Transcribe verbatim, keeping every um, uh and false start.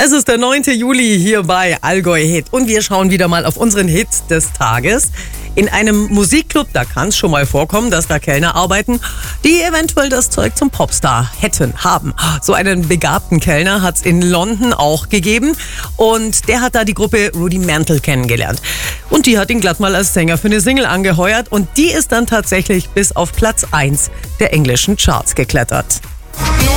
Es ist der neunte Juli hier bei Allgäu Hit und wir schauen wieder mal auf unseren Hit des Tages. In einem Musikclub, da kann es schon mal vorkommen, dass da Kellner arbeiten, die eventuell das Zeug zum Popstar hätten, haben. So einen begabten Kellner hat es in London auch gegeben und der hat da die Gruppe Rudimental kennengelernt. Und die hat ihn glatt mal als Sänger für eine Single angeheuert und die ist dann tatsächlich bis auf Platz eins der englischen Charts geklettert.